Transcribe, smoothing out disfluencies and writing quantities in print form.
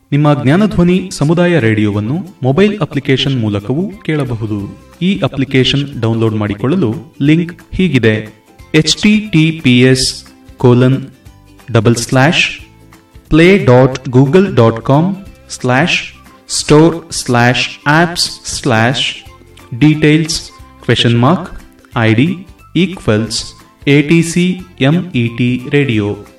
ನಿಮ್ಮ ಜ್ಞಾನಧ್ವನಿ ಸಮುದಾಯ ರೇಡಿಯೋವನ್ನು mobile application ಮೂಲಕವೂ ಕೇಳಬಹುದು. ಈ ಅಪ್ಲಿಕೇಶನ್ ಡೌನ್ಲೋಡ್ ಮಾಡಿಕೊಳ್ಳಲು ಲಿಂಕ್ ಹೀಗಿದೆ: https://play.google.com/store/apps/details?id=ATCMET radio